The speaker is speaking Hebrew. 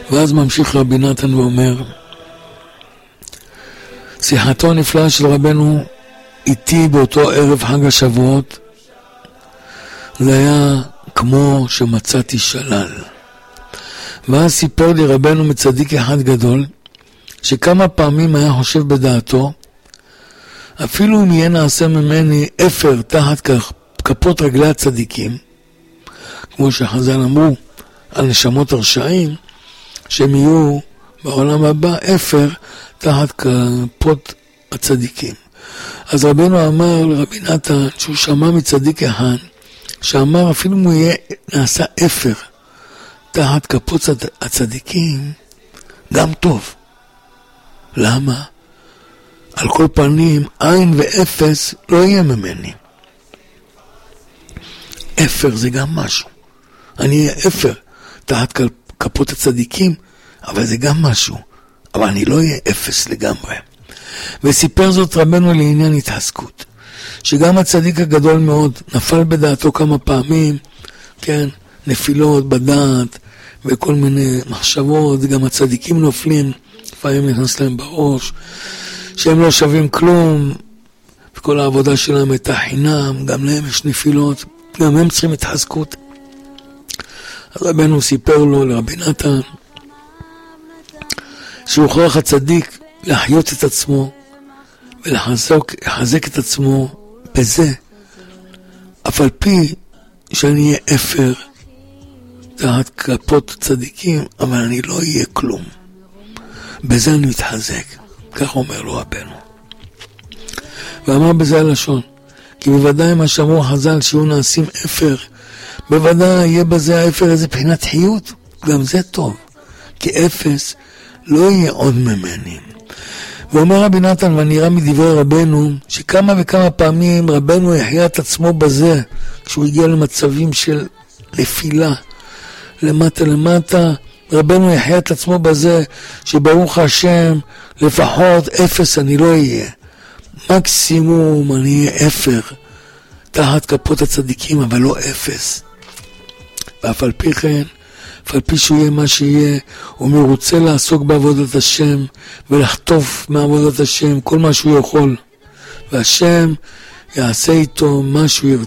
ואז ממשיך רבי נתן ואומר, שיחתו הנפלאה של רבנו איתי באותו ערב חג השבועות, זה היה כמו שמצאתי שלל. ואז סיפר לי רבנו מצדיק אחד גדול, שכמה פעמים היה חושב בדעתו, אפילו אם יהיה נעשה ממני אפר תחת כפות רגלי הצדיקים, כמו שחז"ל אמרו על נשמות הרשעים, שהם יהיו בעולם הבא אפר תחת כפות הצדיקים. אז רבנו אמר לרבי נתן שהוא שמע מצדיק אחד, שאמר אפילו אם הוא יהיה נעשה אפר תחת כפות הצדיקים, גם טוב. למה? על כל פנים, עין ואפס לא יהיה ממני. אפר זה גם משהו. אני אהיה אפר תחת כפות הצדיקים, אבל זה גם משהו. אבל אני לא אהיה אפס לגמרי. וסיפר זאת רבנו לעניין התעסקות. שגם הצדיק הגדול מאוד נפל בדעתו כמה פעמים, כן, נפילות בדעת וכל מיני מחשבות, גם הצדיקים נופלים, לפעמים נכנס להם בראש, שהם לא שווים כלום, וכל העבודה שלהם הייתה חינם, גם להם יש נפילות, גם הם צריכים התחזקות. אז רבנו סיפר לו לרבי נתן, שהוכרח הצדיק להחיות את עצמו, ולחזק את עצמו בזה, אף על פי שאני אהיה אפר תחת כפות צדיקים, אבל אני לא אהיה כלום. בזה אני מתחזק. כך אומר לו רבנו. ואמר בזה הלשון, כי בוודאי מה שאמרו חז"ל שיהיו נעשים אפר, בוודאי יהיה בזה האפר איזה בחינת חיות, גם זה טוב, כי אפס לא יהיה עוד ממני. ואומר רבי נתן, ונראה מדברי רבנו, שכמה וכמה פעמים רבנו יחיה את עצמו בזה, כשהוא הגיע למצבים של נפילה, למטה, רבנו יחיה את עצמו בזה, שברוך השם, לפחות אפס אני לא אהיה. מקסימום אני אהיה אפר, תחת כפות הצדיקים, אבל לא אפס. ואף על פי כן, אף על פי שהוא יהיה מה שיהיה, הוא מרוצה לעסוק בעבודת השם, ולחטוף מעבודת השם כל מה שהוא יכול. והשם יעשה איתו מה שהוא ירצה.